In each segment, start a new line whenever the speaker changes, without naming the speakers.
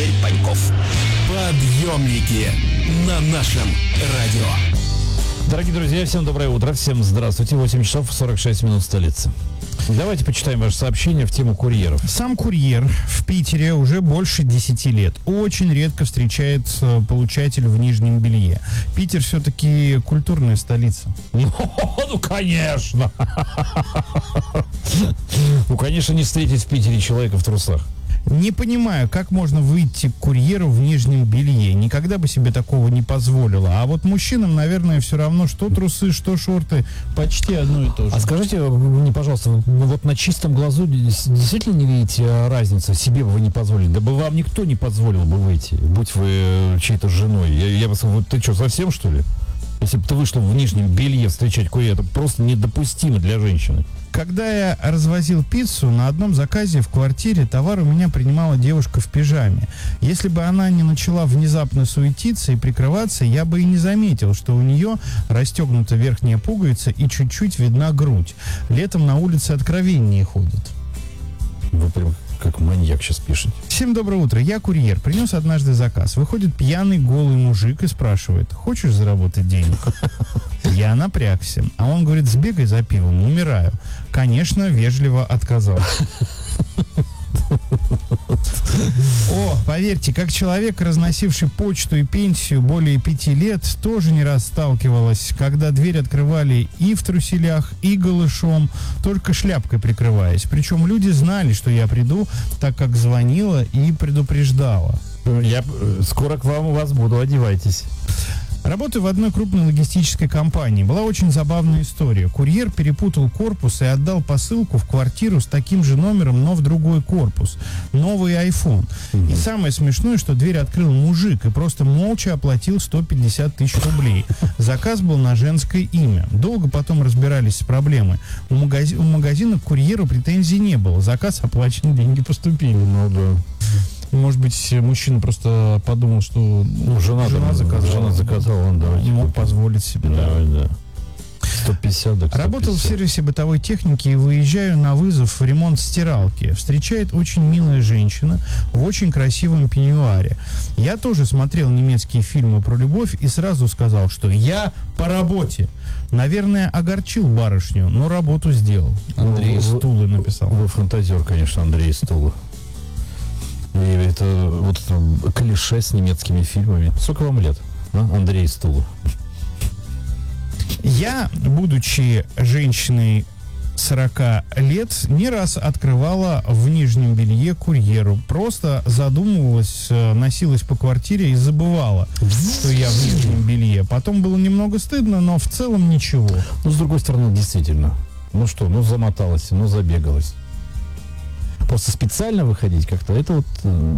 Игорь Паньков. Подъемники на нашем радио.
Дорогие друзья, всем доброе утро, всем здравствуйте. 8 часов 46 минут в столице. Давайте почитаем ваше сообщение в тему курьеров.
Сам курьер в Питере уже больше 10 лет. Очень редко встречает получатель в нижнем белье. Питер все-таки культурная столица.
Ну, конечно. Ну, конечно, не встретить в Питере человека в трусах.
Не понимаю, как можно выйти к курьеру в нижнем белье. Никогда бы себе такого не позволила. А вот мужчинам, наверное, все равно, что трусы, что шорты, почти одно и то же.
А скажите мне, пожалуйста, вот на чистом глазу действительно не видите разницы? Себе бы вы не позволили? Да бы вам никто не позволил бы выйти, будь вы чьей-то женой. Я бы сказал, ты что, совсем, что ли? Если бы ты вышла в нижнем белье встречать курьера, это просто недопустимо для женщины.
Когда я развозил пиццу, на одном заказе в квартире товар у меня принимала девушка в пижаме. Если бы она не начала внезапно суетиться и прикрываться, я бы и не заметил, что у нее расстегнута верхняя пуговица и чуть-чуть видна грудь. Летом на улице откровеннее ходят.
Вы прям как маньяк сейчас пишете.
Всем доброе утро. Я курьер. Принес однажды заказ. Выходит пьяный голый мужик и спрашивает: хочешь заработать денег? Я напрягся. А он говорит: сбегай за пивом, умираю. Конечно, вежливо отказал. О, поверьте, как человек, разносивший почту и пенсию более 5 лет, тоже не раз сталкивалась, когда дверь открывали и в труселях, и голышом, только шляпкой прикрываясь. Причем люди знали, что я приду, так как звонила и предупреждала.
Я скоро к вам у вас буду, одевайтесь.
Работаю в одной крупной логистической компании. Была очень забавная история. Курьер перепутал корпус и отдал посылку в квартиру с таким же номером, но в другой корпус. Новый iPhone. И самое смешное, что дверь открыл мужик и просто молча оплатил 150 тысяч рублей. Заказ был на женское имя. Долго потом разбирались с проблемой. У магазина к курьеру претензий не было. Заказ оплачен, деньги поступили.
Ну да.
Может быть, мужчина просто подумал, что жена заказала, он
давайте
не мог позволить себе.
Да. 150, да, 150.
Работал в сервисе бытовой техники и выезжаю на вызов в ремонт стиралки. Встречает очень милая женщина в очень красивом пеньюаре. Я тоже смотрел немецкие фильмы про любовь и сразу сказал, что я по работе. Наверное, огорчил барышню, но работу сделал. Андрей Стулы написал.
Вы фантазер, конечно, Андрей Стулы. И это вот это клише с немецкими фильмами. Сколько вам лет, Андрей Стулов?
Я, будучи женщиной 40 лет, не раз открывала в нижнем белье курьеру. Просто задумывалась, носилась по квартире и забывала, что я в нижнем белье. Потом было немного стыдно, но в целом ничего.
Ну, с другой стороны, действительно. Ну что, замоталась, забегалась. Просто специально выходить как-то, это вот,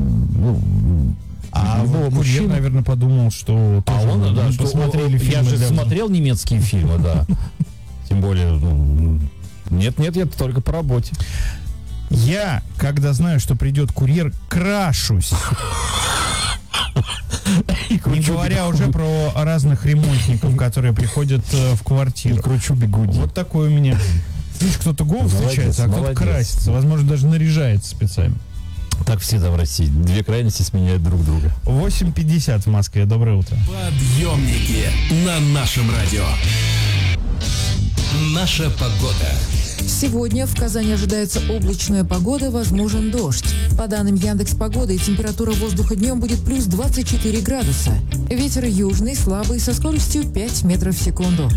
курьер, наверное, подумал, что тоже
он
посмотрели фильмы.
Я же смотрел немецкие фильмы, да. Тем более, нет, я только по работе.
Я, когда знаю, что придет курьер, крашусь. Не говоря уже про разных ремонтников, которые приходят в квартиру.
Кручу бигуди.
Вот такой у меня. Видишь, кто-то голый встречается, а кто-то красится. Возможно, даже наряжается специально.
Так всегда в России. Две крайности сменяют друг друга.
8:50 в Москве. Доброе утро.
Подъемники на нашем радио. Наша погода.
Сегодня в Казани ожидается облачная погода, возможен дождь. По данным Яндекс.Погоды, температура воздуха днем будет плюс 24 градуса. Ветер южный, слабый, со скоростью 5 метров в секунду.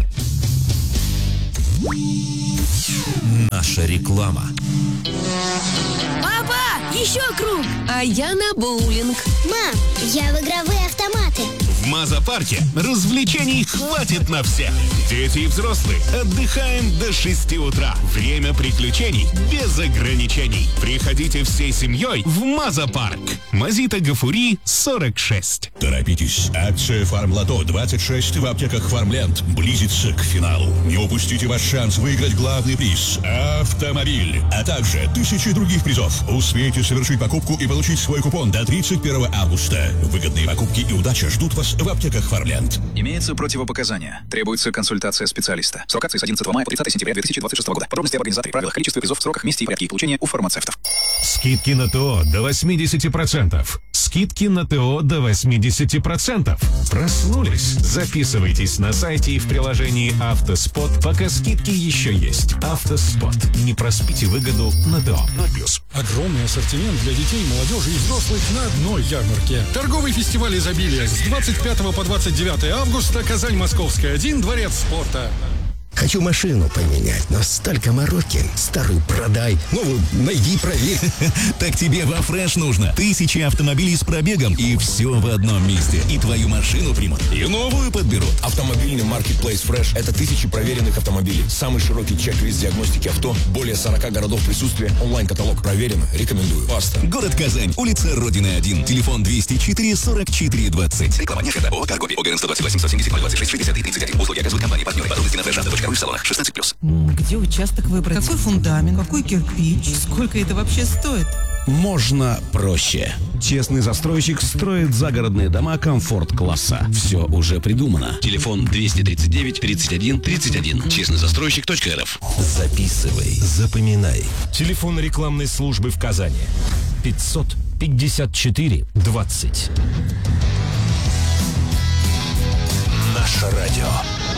Наша реклама.
Папа, еще круг!
А я на боулинг.
Мам, я в игровые автоматы.
В Маза-парке развлечений хватит на всех. Дети и взрослые отдыхаем до 6 утра. Время приключений без ограничений. Приходите всей семьей в Маза-парк. Мазита Гафури, 46.
Торопитесь. Акция «Фармлото 26» в аптеках «Фармленд» близится к финалу. Не упустите ваш шанс выиграть главный приз – автомобиль, а также 1000 других призов. Успейте совершить покупку и получить свой купон до 31 августа. Выгодные покупки и удача ждут вас в аптеках «Фармленд».
Имеются противопоказания. Требуется консультация специалиста. Срок акции с 11 мая по 30 сентября 2026 года. Подробности об организаторе, правилах, количестве призов, сроках, месте и порядке их получения у фармацевтов.
Скидки на ТО до 80%.
скидки на ТО до 80%. Проснулись? Записывайтесь на сайте и в приложении «Автоспот», пока скидки еще есть. «Автоспот». Не проспите выгоду на ТО. 0+.
Огромный ассортимент для детей, молодежи и взрослых на одной ярмарке. Торговый фестиваль изобилия с 25 по 29 августа. Казань, Московская, 1, Дворец спорта.
Хочу машину поменять, но столько мороки. Старую продай, новую найди, проверь.
Так тебе во Фреш нужно. 1000 автомобилей с пробегом и все в одном месте. И твою машину примут, и новую подберут.
Автомобильный маркетплейс Фреш – это 1000 проверенных автомобилей. Самый широкий чек-лист диагностики авто, более 40 городов присутствия, онлайн-каталог проверен. Рекомендую. Паста.
Город Казань, улица Родины 1, телефон 204 44 20. Реклама не о торговле. ОГРН 128 170 26 63 31. Услуги оказывают компании партнеры. Подробности на freshauto.ru в салонах 16+.
Где участок выбрать? Какой фундамент? Какой кирпич? Сколько это вообще стоит?
Можно проще. Честный застройщик строит загородные дома комфорт-класса. Все уже придумано. Телефон 239 31 31. Честнозастройщик.рф.
Записывай, запоминай.
Телефон рекламной службы в Казани. 554 20.
Наше радио.